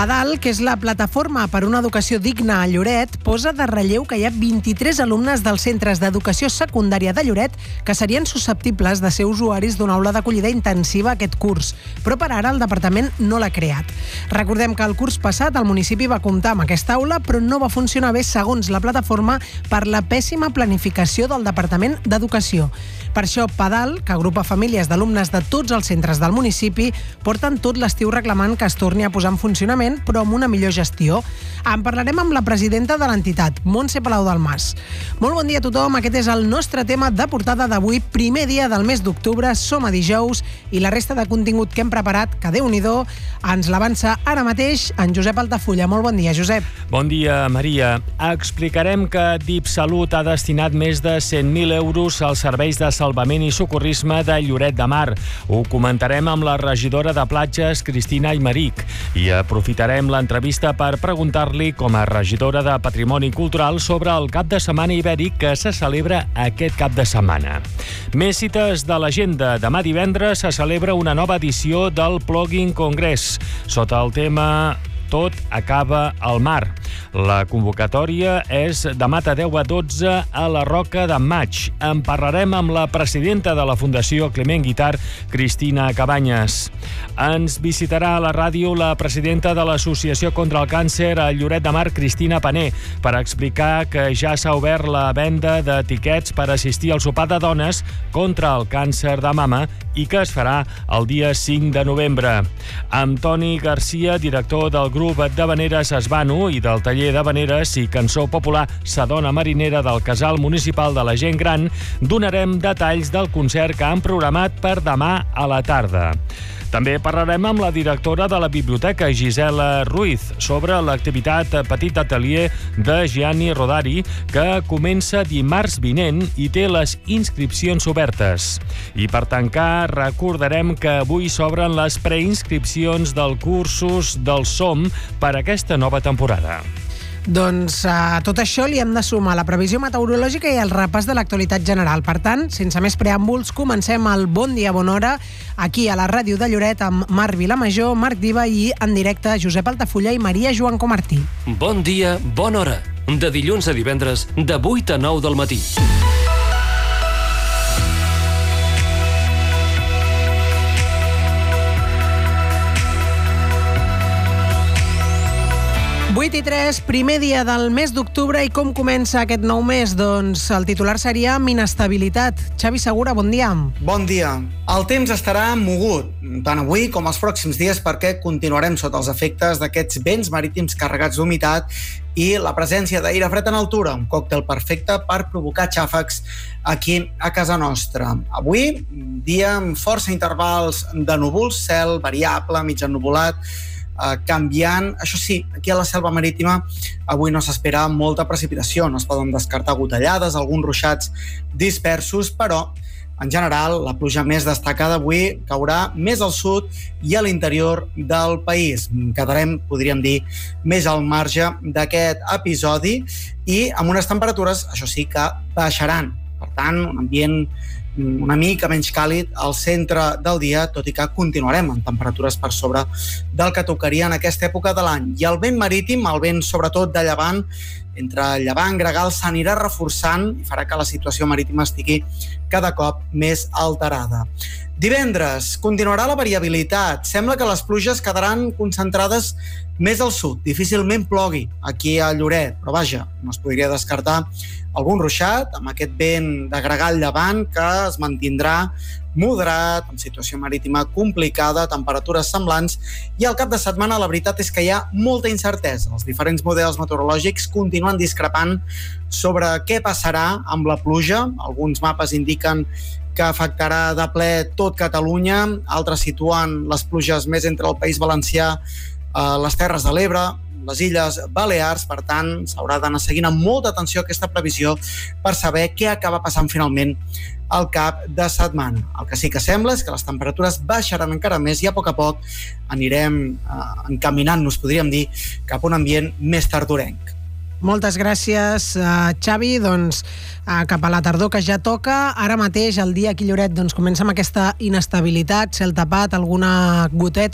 PADAL, que és la Plataforma per una Educació Digna a Lloret, posa de relleu que hi ha 23 alumnes dels centres d'educació secundària de Lloret que serien susceptibles de ser usuaris d'una aula d'acollida intensiva aquest curs, però per ara el departament no l'ha creat. Recordem que el curs passat el municipi va comptar amb aquesta aula, però no va funcionar bé segons la plataforma per la pèssima planificació del Departament d'Educació. Per això PADAL, que agrupa famílies d'alumnes de tots els centres del municipi, porten tot l'estiu reclamant que es torni a posar en funcionament, però amb una millor gestió. En parlarem amb la presidenta de l'entitat, Montse Palau del Mas. Molt bon dia a tothom, aquest és el nostre tema de portada d'avui, primer dia del mes d'octubre, som a dijous, i la resta de contingut que hem preparat, que Déu-n'hi-do, ens l'avança ara mateix en Josep Altafulla. Molt bon dia, Josep. Bon dia, Maria. Explicarem que DIPSalut ha destinat més de 100.000 euros als serveis de salvament i socorrisme de Lloret de Mar. Ho comentarem amb la regidora de platges, Cristina Aymeric, i aprofitarem l'entrevista per preguntar-li, com a regidora de Patrimoni Cultural, sobre el cap de setmana ibèric que se celebra aquest cap de setmana. Més cites de l'agenda. Demà divendres se celebra una nova edició del Plugin Congress, sota el tema Tot acaba al mar. La convocatòria és demà de 10 a 12 a la Roca d'en Maig. En parlarem amb la presidenta de la Fundació Climent Guitart, Cristina Cabanyes. Ens visitarà a la ràdio la presidenta de l'Associació contra el Càncer a Lloret de Mar, Cristina Paner, per explicar que ja s'ha obert la venda d'etiquets per assistir al sopar de dones contra el càncer de mama i que es farà el dia 5 de novembre. Amb Toni Garcia, director del grup d'Havaneres Esbano i del taller d'Havaneres i cançó popular Sadona Marinera del Casal Municipal de la Gent Gran, donarem detalls del concert que han programat per demà a la tarda. També parlarem amb la directora de la biblioteca, Gisela Ruiz, sobre l'activitat Petit Atelier de Gianni Rodari, que comença dimarts vinent i té les inscripcions obertes. I per tancar, recordarem que avui s'obren les preinscripcions dels cursos del SOM per aquesta nova temporada. Doncs a tot això li hem de sumar la previsió meteorològica i el repàs de l'actualitat general. Per tant, sense més preàmbuls, comencem el Bon dia, bona hora, aquí a la ràdio de Lloret amb Marc Vilamajor, Marc Diva i en directe Josep Altafulla i Maria Joan Comartí. Bon dia, bona hora. De dilluns a divendres, de 8 a 9 del matí. Vuit i 3, primer dia del mes d'octubre, i com comença aquest nou mes? Doncs el titular seria amb inestabilitat. Xavi Segura, bon dia. Bon dia. El temps estarà mogut, tant avui com els pròxims dies, perquè continuarem sota els efectes d'aquests vents marítims carregats d'humitat i la presència d'aire fred en altura, un còctel perfecte per provocar xàfecs aquí a casa nostra. Avui, dia amb força intervals de núvols, cel variable, mig ennuvolat, canviant. Això sí, aquí a la selva marítima avui no s'espera molta precipitació, no es poden descartar gotellades, alguns ruixats dispersos, però en general la pluja més destacada avui caurà més al sud i a l'interior del país. Quedarem, podríem dir, més al marge d'aquest episodi i amb unes temperatures, això sí, que baixaran. Per tant, un ambient una mica menys càlid al centre del dia, tot i que continuarem amb temperatures per sobre del que tocaria en aquesta època de l'any. I el vent marítim, el vent sobretot de llevant, entre llevant i gregal, s'anirà reforçant i farà que la situació marítima estigui cada cop més alterada. Divendres continuarà la variabilitat. Sembla que les pluges quedaran concentrades més al sud. Difícilment plogui aquí a Lloret, però vaja, no es podria descartar algun ruixat amb aquest vent de gregal llevant que es mantindrà moderat, amb situació marítima complicada, temperatures semblants, i al cap de setmana la veritat és que hi ha molta incertesa. Els diferents models meteorològics continuen discrepant sobre què passarà amb la pluja. Alguns mapes indiquen que afectarà de ple tot Catalunya, altres situen les pluges més entre el País Valencià, les Terres de l'Ebre, les Illes Balears. Per tant, s'haurà d'anar seguint amb molta atenció aquesta previsió per saber què acaba passant finalment al cap de setmana. El que sí que sembla és que les temperatures baixaran encara més i a poc anirem encaminant-nos, podríem dir, cap a un ambient més tardorenc. Moltes gràcies, Xavi. Doncs cap a la tardor, que ja toca. Ara mateix el dia aquí a Lloret comença amb aquesta inestabilitat, cel tapat, alguna goteta